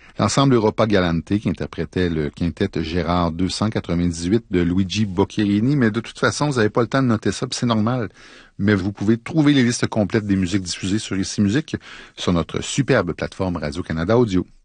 L'ensemble Europa Galante qui interprétait le quintet Gérard 298 de Luigi Boccherini, mais de toute façon, vous n'avez pas le temps de noter ça, puis c'est normal. Mais vous pouvez trouver les listes complètes des musiques diffusées sur Ici Musique sur notre superbe plateforme Radio-Canada Audio.